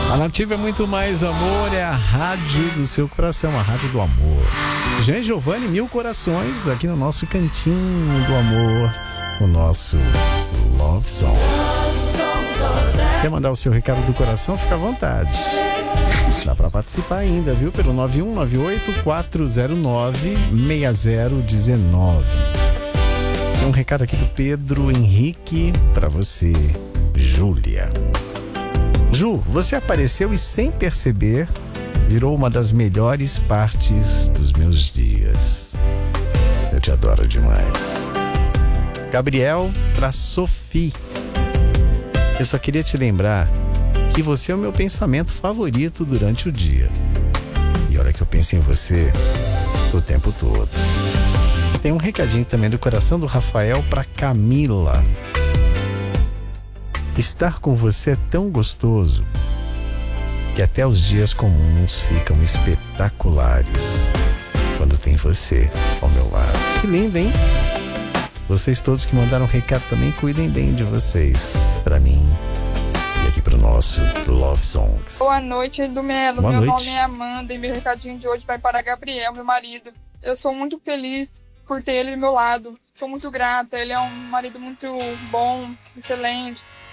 A Nativa é muito mais amor, é a rádio do seu coração, a rádio do amor. Jean Giovanni, 1000 corações aqui no nosso cantinho do amor, o nosso Love Song. Quer mandar o seu recado do coração? Fica à vontade. Dá para participar ainda, viu? Pelo 9198-409-6019. Tem um recado aqui do Pedro Henrique para você, Júlia. Ju, você apareceu e sem perceber virou uma das melhores partes dos meus dias. Eu te adoro demais. Gabriel para Sophie. Eu só queria te lembrar que você é o meu pensamento favorito durante o dia. E olha que eu penso em você o tempo todo. Tem um recadinho também do coração do Rafael para Camila. Estar com você é tão gostoso que até os dias comuns ficam espetaculares quando tem você ao meu lado. Que lindo, hein? Vocês todos que mandaram recado também, cuidem bem de vocês, pra mim e aqui pro nosso Love Songs. Boa noite, do Melo. Boa meu noite. nome é Amanda e meu recadinho de hoje vai para Gabriel, meu marido. Eu sou muito feliz por ter ele do meu lado. Sou muito grata, ele é um marido muito bom, excelente,